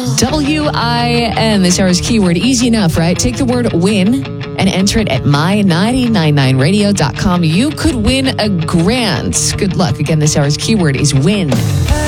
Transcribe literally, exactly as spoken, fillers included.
W I N, this hour's keyword. Easy enough, right? Take the word win and enter it at my nine nine nine radio dot com. You could win a grand. Good luck. Again, this hour's keyword is win.